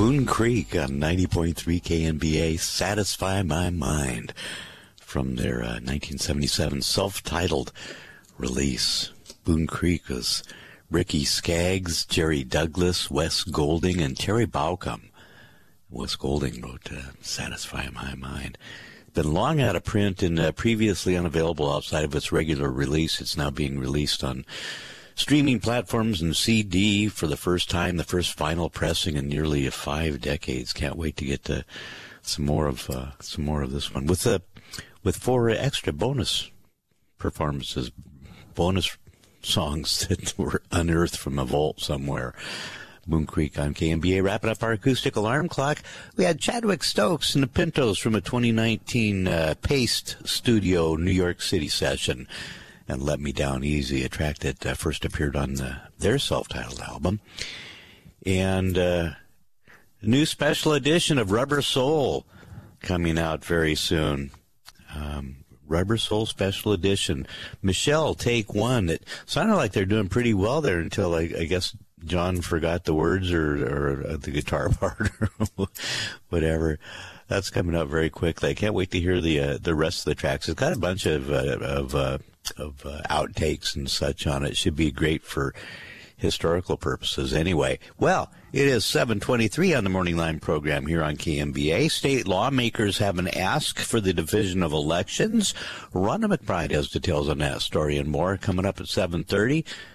Boone Creek on 90.3 KNBA, Satisfy My Mind, from their 1977 self-titled release. Boone Creek was Ricky Skaggs, Jerry Douglas, Wes Golding, and Terry Baucom. Wes Golding wrote Satisfy My Mind. Been long out of print and previously unavailable outside of its regular release. It's now being released on streaming platforms and CD for the first time, the first vinyl pressing in nearly 5 decades. Can't wait to get to some more of this one with 4 extra bonus performances, bonus songs that were unearthed from a vault somewhere. Boone Creek on KNBA. Wrapping up our acoustic alarm clock, we had Chadwick Stokes and the Pintos from a 2019 Paste Studio New York City session. And Let Me Down Easy, a track that first appeared on their self-titled album. And a new special edition of Rubber Soul coming out very soon. Rubber Soul Special Edition. Michelle, Take One. It sounded like they're doing pretty well there until I guess John forgot the words or the guitar part or whatever. That's coming up very quickly. I can't wait to hear the rest of the tracks. It's got a bunch of outtakes and such on it. Should be great for historical purposes anyway. Well, it is 7:23 on the Morning Line program here on KNBA. State lawmakers have an ask for the Division of Elections. Rhonda McBride has details on that story and more coming up at 7:30.